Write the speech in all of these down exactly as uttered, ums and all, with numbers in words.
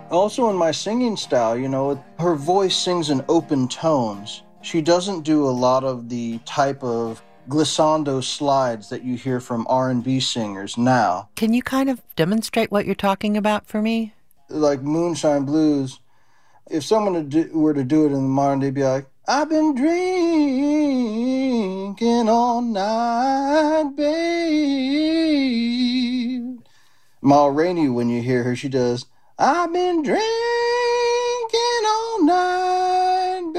Also in my singing style, you know, her voice sings in open tones. She doesn't do a lot of the type of glissando slides that you hear from R and B singers now. Can you kind of demonstrate what you're talking about for me? Like Moonshine Blues, if someone were to do it in the modern day, they'd be like, I've been drinking all night, babe. Ma Rainey, when you hear her, she does, I've been drinking all night,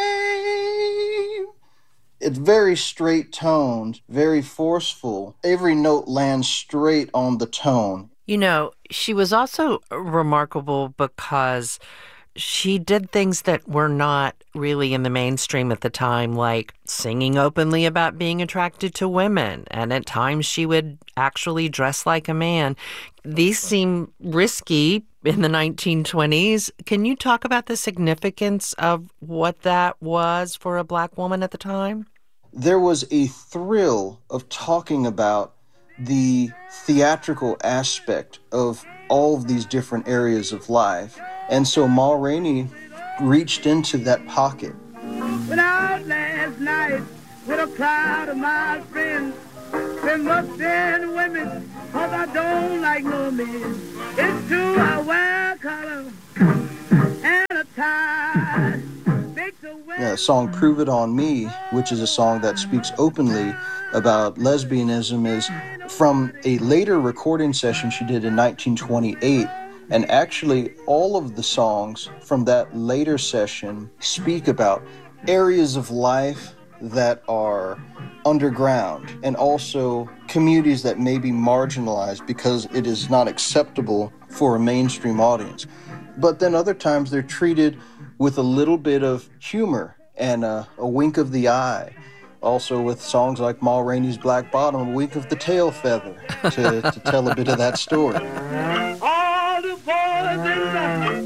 babe. It's very straight toned, very forceful. Every note lands straight on the tone. You know, she was also remarkable because she did things that were not really in the mainstream at the time, like singing openly about being attracted to women. And at times she would actually dress like a man. These seem risky in the nineteen twenties. Can you talk about the significance of what that was for a Black woman at the time? There was a thrill of talking about the theatrical aspect of all of these different areas of life. And so Ma Rainey reached into that pocket. Went out last night with a crowd of my friends. Been busting women, cause I don't like no men. It's true I wear a collar and a tie. Yeah, the song Prove It On Me, which is a song that speaks openly about lesbianism, is from a later recording session she did in nineteen twenty-eight. And actually, all of the songs from that later session speak about areas of life that are underground and also communities that may be marginalized because it is not acceptable for a mainstream audience. But then other times they're treated with a little bit of humor and a, a wink of the eye. Also with songs like Ma Rainey's Black Bottom, a wink of the tail feather to, to tell a bit of that story. All the boys in the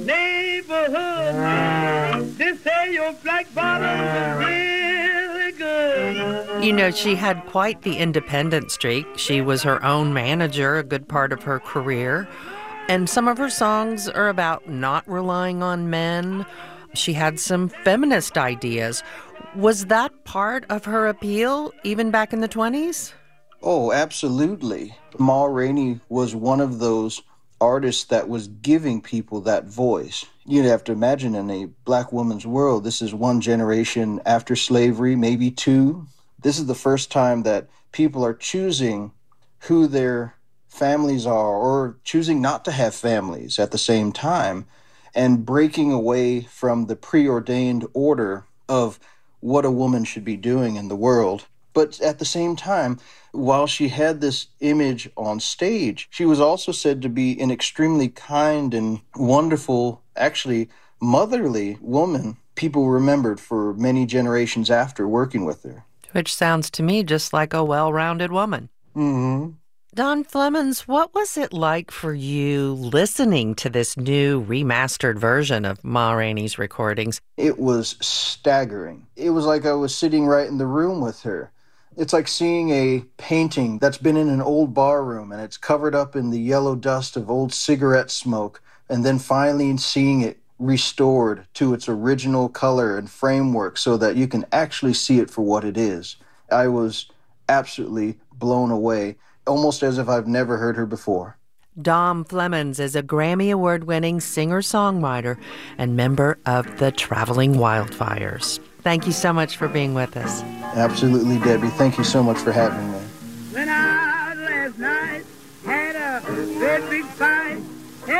neighborhood, they say your black bottom is really good. You know, she had quite the independent streak. She was her own manager a good part of her career. And some of her songs are about not relying on men. She had some feminist ideas. Was that part of her appeal, even back in the twenties? Oh, absolutely. Ma Rainey was one of those artists that was giving people that voice. You'd have to imagine in a Black woman's world, this is one generation after slavery, maybe two. This is the first time that people are choosing who their families are or choosing not to have families at the same time and breaking away from the preordained order of what a woman should be doing in the world. But at the same time, while she had this image on stage, she was also said to be an extremely kind and wonderful, actually motherly woman people remembered for many generations after working with her. Which sounds to me just like a well-rounded woman. Mm-hmm. Don Flemons, what was it like for you listening to this new remastered version of Ma Rainey's recordings? It was staggering. It was like I was sitting right in the room with her. It's like seeing a painting that's been in an old bar room and it's covered up in the yellow dust of old cigarette smoke, and then finally seeing it restored to its original color and framework so that you can actually see it for what it is. I was absolutely blown away, almost as if I've never heard her before. Dom Flemons is a Grammy Award-winning singer-songwriter and member of the Traveling Wildfires. Thank you so much for being with us. Absolutely, Debbie. Thank you so much for having me. Went out last night, had a great big fight.